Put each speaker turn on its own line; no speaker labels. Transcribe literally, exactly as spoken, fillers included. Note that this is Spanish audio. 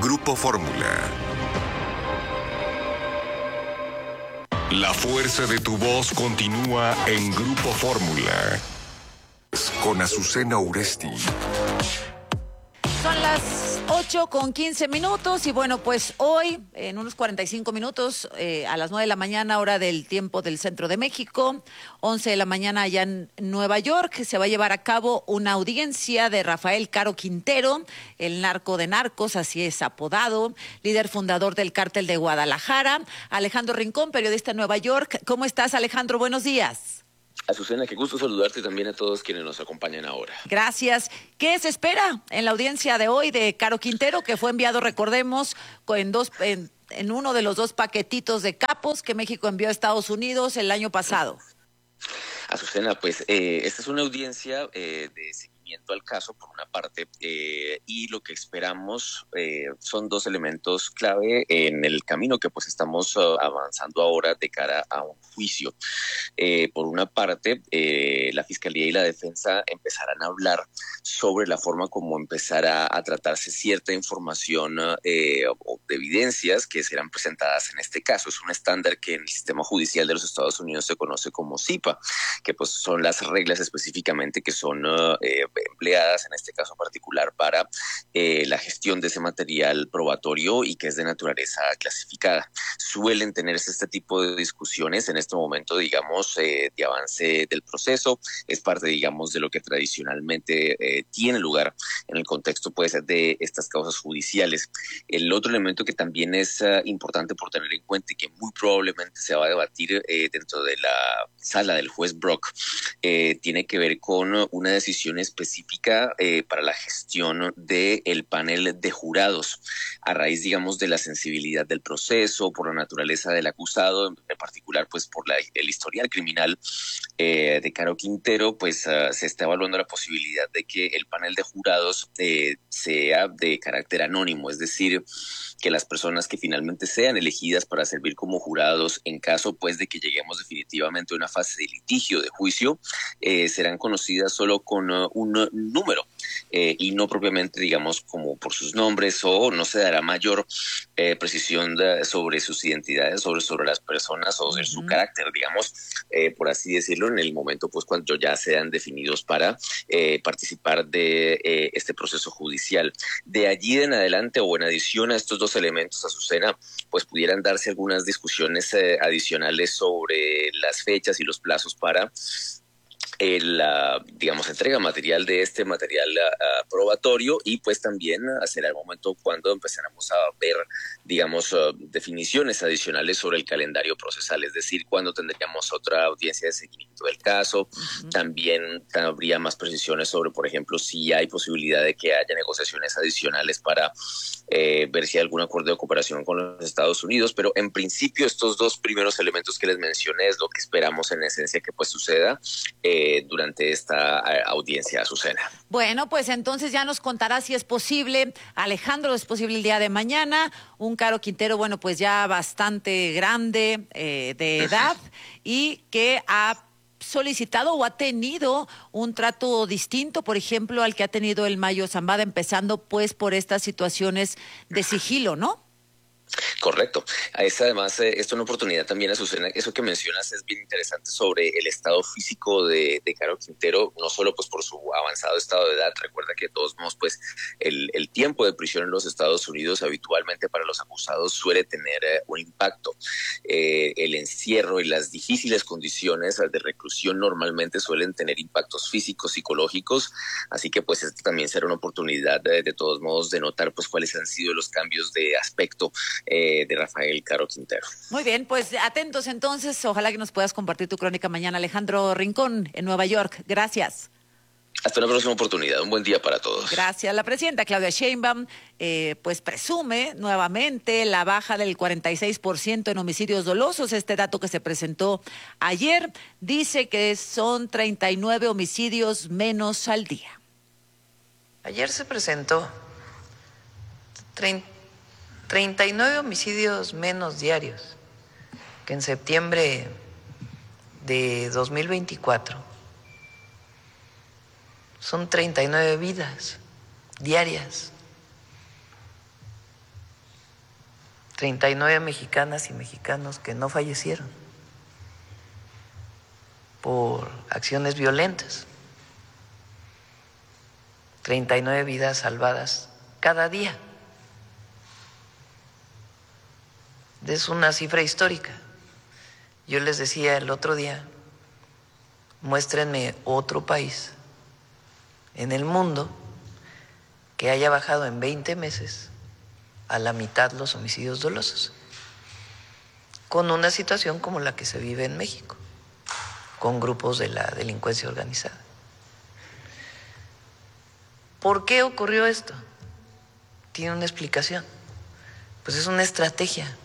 Grupo Fórmula. La fuerza de tu voz continúa en Grupo Fórmula. Con Azucena Uresti.
Son las ocho con quince minutos y bueno, pues hoy en unos cuarenta y cinco minutos eh, a las nueve de la mañana, hora del tiempo del centro de México, once de la mañana allá en Nueva York, se va a llevar a cabo una audiencia de Rafael Caro Quintero, el narco de narcos, así es apodado, líder fundador del Cártel de Guadalajara. Alejandro Rincón, periodista en Nueva York. ¿Cómo estás, Alejandro? Buenos días.
Azucena, qué gusto saludarte también a todos quienes nos acompañan ahora.
Gracias. ¿Qué se espera en la audiencia de hoy de Caro Quintero, que fue enviado, recordemos, en, dos, en, en uno de los dos paquetitos de capos que México envió a Estados Unidos el año pasado?
Azucena, pues eh, esta es una audiencia eh, de seguimiento al caso por una parte eh, y lo que esperamos eh, son dos elementos clave en el camino que pues estamos uh, avanzando ahora de cara a un juicio. Eh, por una parte, eh, la Fiscalía y la Defensa empezarán a hablar sobre la forma como empezará a tratarse cierta información eh, o de evidencias que serán presentadas en este caso. Es un estándar que en el sistema judicial de los Estados Unidos se conoce como C I P A, que pues son las reglas específicamente que son uh, eh, empleadas en este caso particular para eh, la gestión de ese material probatorio y que es de naturaleza clasificada. Suelen tenerse este tipo de discusiones en este momento, digamos, eh, de avance del proceso. Es parte, digamos, de lo que tradicionalmente eh, tiene lugar en el contexto, pues, de estas causas judiciales. El otro elemento que también es uh, importante por tener en cuenta y que muy probablemente se va a debatir eh, dentro de la sala del juez Brock, eh, tiene que ver con una decisión específica eh, para la gestión del panel de jurados, a raíz, digamos, de la sensibilidad del proceso, por la naturaleza del acusado, en particular, pues, por la, el historial criminal eh, de Caro Quintero, pues, uh, se está evaluando la posibilidad de que el panel de jurados eh, sea de carácter anónimo, es decir, que las personas que finalmente sean elegidas para servir como jurados, en caso, pues, de que lleguemos definitivamente a una fase de litigio, de juicio, eh, serán conocidas solo con uh, un uh, número eh, y no propiamente, digamos, como por sus nombres, o no se dará mayor eh, precisión de, sobre sus identidades, sobre, sobre las personas o sobre uh-huh. su carácter, digamos, eh, por así decirlo, en el momento, pues, cuando ya sean definidos para eh, participar de eh, este proceso judicial. De allí en adelante, o en adición a estos dos elementos, Azucena, pues pudieran darse algunas discusiones eh, adicionales sobre las fechas y los plazos para eh, la, digamos, entrega material de este material uh, probatorio, y pues también uh, será el momento cuando empezaremos a ver, digamos, uh, definiciones adicionales sobre el calendario procesal, es decir, cuando tendríamos otra audiencia de seguimiento del caso. Uh-huh. También habría más precisiones sobre, por ejemplo, si hay posibilidad de que haya negociaciones adicionales para eh, ver si hay algún acuerdo de cooperación con los Estados Unidos, pero en principio estos dos primeros elementos que les mencioné es lo que esperamos en esencia que pues suceda eh, durante esta eh, audiencia, Azucena.
Bueno, pues entonces ya nos contará si es posible, Alejandro, es posible el día de mañana, un Caro Quintero, bueno, pues ya bastante grande eh, de edad y que ha solicitado o ha tenido un trato distinto, por ejemplo, al que ha tenido el Mayo Zambada, empezando pues por estas situaciones de sigilo, ¿no?
Correcto. Es además, eh, esto es una oportunidad también, Azucena, eso que mencionas es bien interesante sobre el estado físico de, de Caro Quintero, no solo pues por su avanzado estado de edad. Recuerda que de todos modos, pues el, el tiempo de prisión en los Estados Unidos habitualmente para los acusados suele tener eh, un impacto. Eh, el encierro y las difíciles condiciones de reclusión normalmente suelen tener impactos físicos, psicológicos, así que pues esto también será una oportunidad de, de todos modos de notar pues cuáles han sido los cambios de aspecto Eh, de Rafael Caro Quintero.
Muy bien, pues atentos entonces, ojalá que nos puedas compartir tu crónica mañana. Alejandro Rincón, en Nueva York, gracias.
Hasta una próxima oportunidad, un buen día para todos.
Gracias. La presidenta Claudia Sheinbaum eh, pues presume nuevamente la baja del cuarenta y seis por ciento en homicidios dolosos. Este dato que se presentó ayer dice que son treinta y nueve homicidios menos al día.
Ayer se presentó treinta y nueve homicidios menos diarios que en septiembre de dos mil veinticuatro. Son treinta y nueve vidas diarias. treinta y nueve mexicanas y mexicanos que no fallecieron por acciones violentas, treinta y nueve vidas salvadas cada día. Es una cifra histórica. Yo les decía el otro día, muéstrenme otro país en el mundo que haya bajado en veinte meses a la mitad los homicidios dolosos, con una situación como la que se vive en México, con grupos de la delincuencia organizada. ¿Por qué ocurrió esto? Tiene una explicación. Pues es una estrategia